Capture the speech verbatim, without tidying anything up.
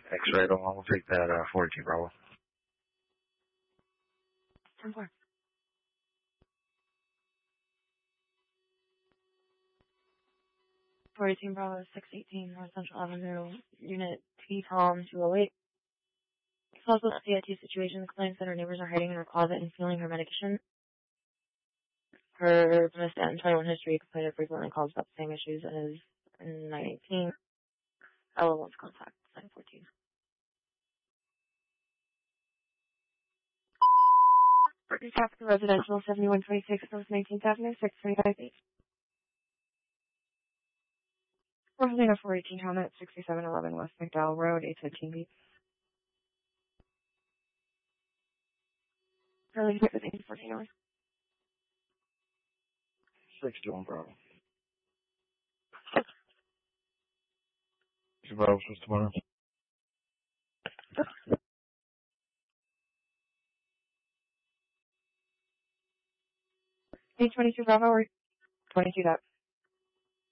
X-ray, don't want to take that, uh, forty-two Bravo. ten four. forty-two Bravo, six eighteen North Central Avenue, Unit T Tom two oh eight. Also, C I T situation claims that her neighbors are hiding in her closet and stealing her medication. Her Mestatin twenty-one history complained frequently calls about the same issues as in nine eighteen. Ella wants contact, nine fourteen. Berkeley Capital Residential, seventy-one twenty-six North nineteenth Avenue, six twenty-five eight. Rosalina four eighteen Helmet, sixty-seven eleven West McDowell Road, eight fifteen B. Early to the fourteen hours. sixty-one Bravo. sixty Bravo, what's tomorrow? eight twenty-two Bravo or twenty-two dot